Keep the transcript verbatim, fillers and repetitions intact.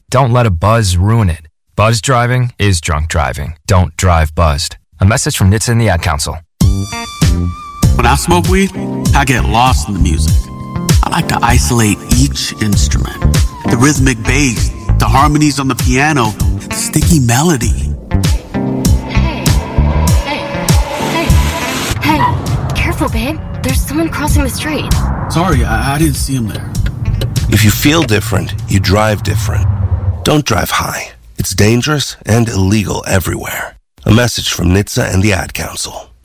Don't let a buzz ruin it. Buzz driving is drunk driving. Don't drive buzzed. A message from N H T S A and the Ad Council. When I smoke weed, I get lost in the music. I like to isolate each instrument. The rhythmic bass, the harmonies on the piano, the sticky melody. Hey, hey, hey, hey, careful, babe. There's someone crossing the street. Sorry, I, I didn't see him there. If you feel different, you drive different. Don't drive high. It's dangerous and illegal everywhere. A message from N H T S A and the Ad Council.